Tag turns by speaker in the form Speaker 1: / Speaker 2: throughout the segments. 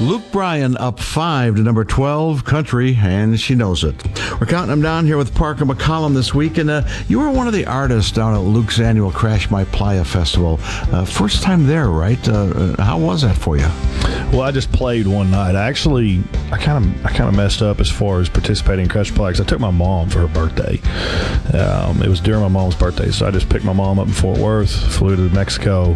Speaker 1: Luke Bryan up 5 to number 12, Country, and she knows it. We're counting them down here with Parker McCollum this week, and you were one of the artists down at Luke's annual Crash My Playa festival. First time there, right? How was that for you?
Speaker 2: Well, I just played one night. I kind of messed up as far as participating in Crash My Playa because I took my mom for her birthday. It was during my mom's birthday, so I just picked my mom up in Fort Worth, flew to Mexico,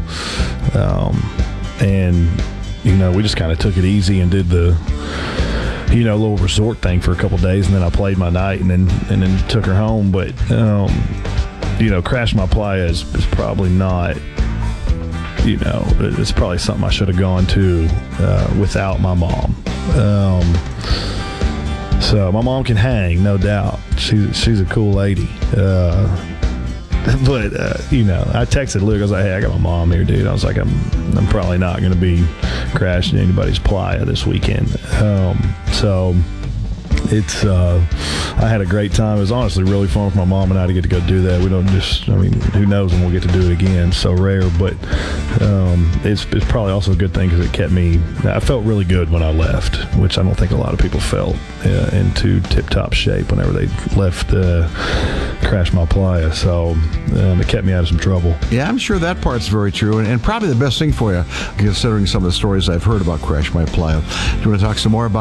Speaker 2: and we just kind of took it easy and did the little resort thing for a couple days, and then I played my night and then took her home. But Crash My Playa is probably not, it's probably something I should have gone to without my mom. So my mom can hang, no doubt. She's a cool lady. But I texted Luke. I was like, "Hey, I got my mom here, dude." I was like, "I'm probably not going to be crashing anybody's playa this weekend." So it's I had a great time. It was honestly really fun for my mom and I to get to go do that. We don't who knows when we'll get to do it again. So rare, but it's probably also a good thing because it kept me. I felt really good when I left, which I don't think a lot of people felt into tip-top shape whenever they left Crash My Playa. So it kept me out of some trouble.
Speaker 1: Yeah, I'm sure that part's very true, and probably the best thing for you, considering some of the stories I've heard about Crash My Playa. Do you want to talk some more about